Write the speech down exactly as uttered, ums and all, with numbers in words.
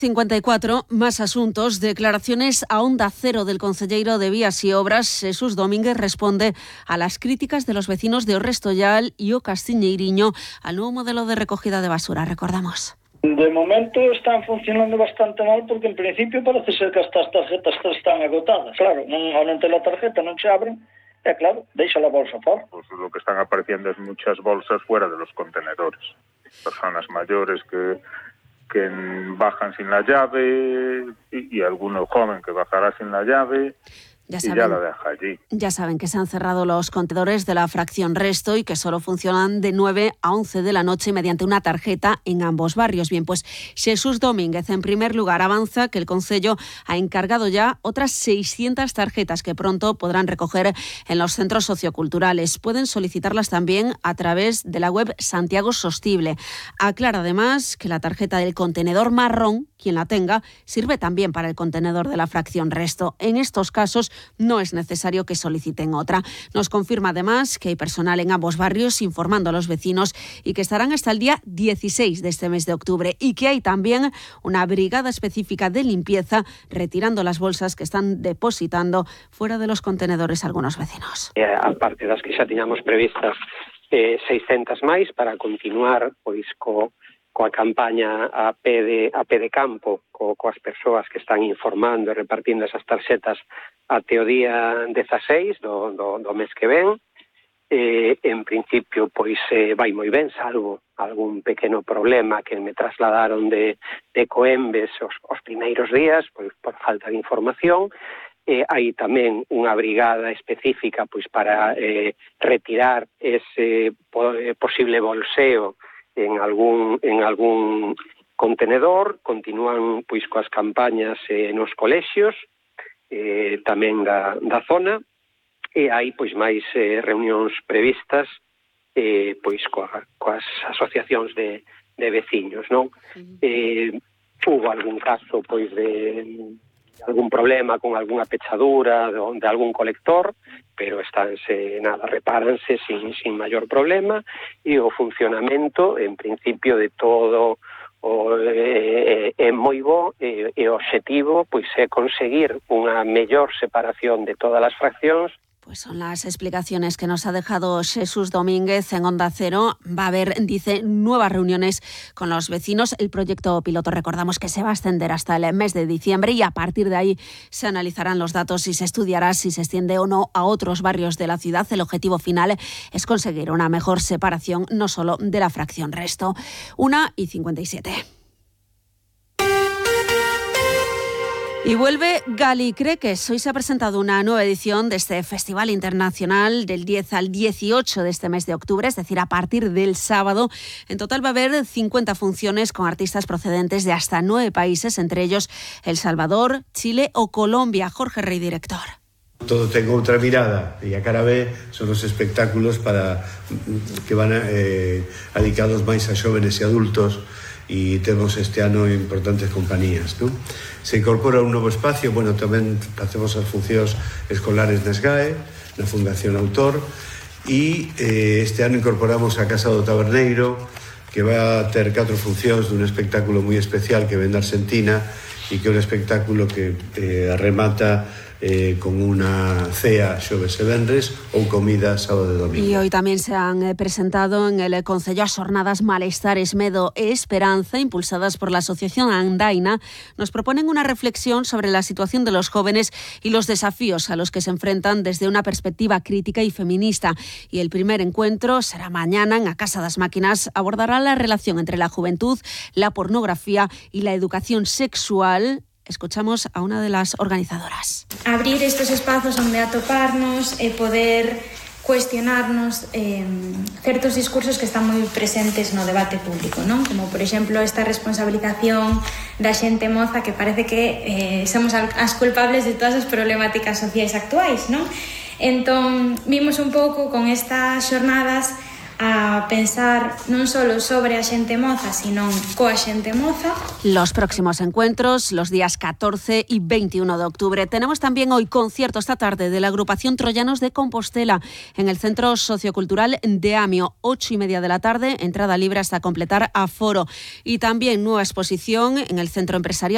cincuenta y cuatro, más asuntos. Declaraciones a Onda Cero del concelleiro de Vías y Obras, Jesús Domínguez, responde a las críticas de los vecinos de O Restollal y o Castiñeiriño al nuevo modelo de recogida de basura. Recordamos. De momento están funcionando bastante mal porque en principio parece ser que estas tarjetas están agotadas. Claro, non, ao non ter a tarjeta non se abren, e claro, deixa a bolsa fora. Pues lo que están apareciendo es muchas bolsas fuera de los contenedores. Personas mayores que que bajan sin la llave y, y alguno joven que bajará sin la llave. Ya saben, y ya la deja allí. Ya saben que se han cerrado los contenedores de la fracción Resto y que solo funcionan de nueve a once de la noche mediante una tarjeta en ambos barrios. Bien, pues Jesús Domínguez, en primer lugar, avanza que el concello ha encargado ya otras seiscientas tarjetas que pronto podrán recoger en los centros socioculturales. Pueden solicitarlas también a través de la web Santiago Sostible. Aclara además que la tarjeta del contenedor marrón, quien la tenga, sirve también para el contenedor de la fracción Resto. En estos casos no es necesario que soliciten otra. Nos confirma además que hay personal en ambos barrios informando a los vecinos y que estarán hasta el día dieciséis de este mes de octubre y que hay también una brigada específica de limpieza retirando las bolsas que están depositando fuera de los contenedores algunos vecinos. Eh, aparte das que xa tiñamos previstas eh, seiscentas máis para continuar pois co coa campaña a pé de, a pé de campo, co, coas persoas que están informando e repartindo esas tarxetas até o día dezaseis do, do, do mes que ven. Eh, en principio, pois eh, vai moi ben, salvo algún pequeno problema que me trasladaron de, de Coembes os, os primeiros días, pois por falta de información. Eh, hai tamén unha brigada específica pois para eh, retirar ese po, eh, posible bolseo en algún en algún contenedor. Continúan pois coas campañas eh, nos colexios eh, tamén da, da zona, e hai pois máis eh, reunións previstas eh, pois coa, coas asociacións de, de veciños, non? Uh-huh. Eh, hubo algún caso pois de algún problema con algunha pechadura de, de algún colector, pero estánse, nada, repáranse sin, sin maior problema, e o funcionamento, en principio, de todo o, é, é moi bo, e, e o obxectivo pois, é conseguir unha mellor separación de todas as fraccións. Pues son las explicaciones que nos ha dejado Jesús Domínguez en Onda Cero. Va a haber, dice, nuevas reuniones con los vecinos. El proyecto piloto, recordamos que se va a extender hasta el mes de diciembre y a partir de ahí se analizarán los datos y se estudiará si se extiende o no a otros barrios de la ciudad. El objetivo final es conseguir una mejor separación, no solo de la fracción Resto. Una y cincuenta y siete. Y vuelve Galicreques. Hoy se ha presentado una nueva edición de este Festival Internacional del diez al dieciocho de este mes de octubre, es decir, a partir del sábado. En total va a haber cincuenta funciones con artistas procedentes de hasta nueve países, entre ellos El Salvador, Chile o Colombia. Jorge Rey, director. Todo tengo outra mirada e a cara B son os espectáculos para que van eh, dedicados máis a xóvenes e adultos, e temos este ano importantes compañías, ¿no? Se incorpora un novo espacio, bueno, tamén facemos as funcións escolares na S G A E, na Fundación Autor, e eh, este ano incorporamos a Casa do Taberneiro, que va a ter catro funcións dun espectáculo moi especial que ven da Argentina e que é un espectáculo que eh, remata Eh, con una cea xoves e venres ou comida sábado e domingo. Y hoy también se han eh, presentado en el Concello as xornadas Malestares, Medo e Esperanza, impulsadas por la Asociación Andaina. Nos proponen una reflexión sobre la situación de los jóvenes y los desafíos a los que se enfrentan desde una perspectiva crítica y feminista. Y el primer encuentro será mañana en a Casa das Máquinas. Abordará la relación entre la juventud, la pornografía y la educación sexual. Escuchamos a una de las organizadoras. Abrir estos espacios donde atoparnos e poder cuestionarnos eh, certos discursos que están moi presentes no debate público, non? Como, por exemplo, esta responsabilización da xente moza que parece que eh, somos as culpables de todas as problemáticas sociais actuais, non? Entón, vimos un pouco con estas xornadas a pensar non solo sobre a xente moza, sino coa xente moza. Los próximos encuentros, los días catorce y veintiuno de octubre. Tenemos también hoy concierto esta tarde de la agrupación Troyanos de Compostela en el Centro Sociocultural de Amio, ocho y media de la tarde, entrada libre hasta completar aforo. Y también nueva exposición en el Centro Empresarial